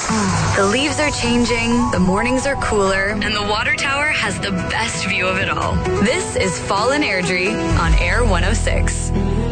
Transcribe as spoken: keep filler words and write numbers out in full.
The leaves are changing, the mornings are cooler, and the water tower has the best view of it all. This is Fall in Airdrie on Air one oh six.